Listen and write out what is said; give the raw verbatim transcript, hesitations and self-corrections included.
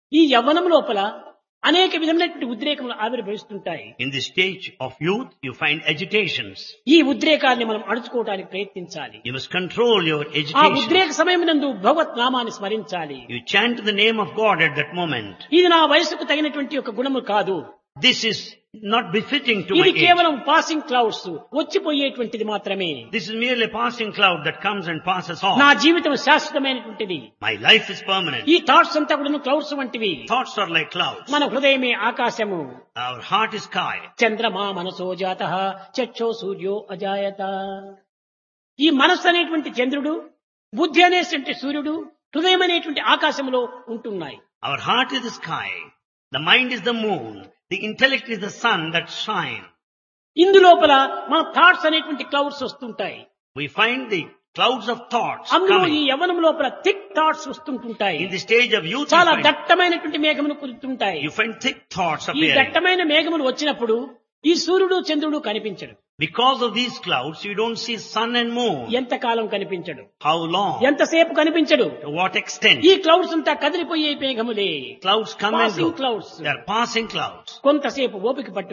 ఈ యవ్వనం లోపల అనేక విధమైనటువంటి ఉద్రేకములు ఆవిర్భవిస్తుంటాయి. In the stage of youth, you find agitations. ఈ ఉద్రేకాన్ని మనం అణుచుకోవడానికి ప్రయత్నించాలి. You must control your ఆ agitation. ఉద్రేక సమయమునందు భగవత్ నామాన్ని స్మరించాలి. You chant the name of God at that moment. ఇది నా వయసుకు తగినటువంటి ఒక గుణము కాదు. This is not befitting to my ఇది age. కేవలం పాసింగ్ క్లౌడ్స్, వచ్చిపోయేటువంటిది మాత్రమే. This is merely a passing cloud that comes and passes off. నా జీవితం శాశ్వతమైనటువంటిది. My life is permanent. ఈ థాట్స్ అంతా కూడా క్లౌడ్స్ వంటివి. Thoughts are like clouds. మన హృదయమే ఆకాశము. Our heart is sky. చంద్రమా మనసో జాతః చక్షో సూర్యో అజాయత. ఈ మనస్సు అనేటువంటి చంద్రుడు, బుద్ధి అనేటువంటి సూర్యుడు, హృదయం అనేటువంటి ఆకాశంలో ఉంటున్నాయి. Our heart is the sky. The mind is the moon. The intellect is the sun that shine. ఇందులోపల మన థాట్స్ అనేటువంటి క్లౌడ్స్ వస్తుంటాయి. We find the clouds of thoughts అందులో ఈ coming. యవ్వనం లోపల thick thoughts వస్తుంటుంటాయి. In the stage of youth, you చాలా find, దట్టమైనటువంటి మేఘములు కురుతుంటాయి. you find thick thoughts ఈ appearing. దట్టమైన మేఘములు వచ్చినప్పుడు ఈ సూర్యుడు చంద్రుడు కనిపించడు. Because of these clouds, you don't see sun and moon. ఎంతకాలం కనిపించడు, How long? ఎంతసేపు కనిపించడు. To what extent? ఈ క్లౌడ్స్ అంతా కదిలిపోయే మేఘములే. Clouds come and Passing go. clouds. They are passing clouds. కొంతసేపు ఓపిక పట్టు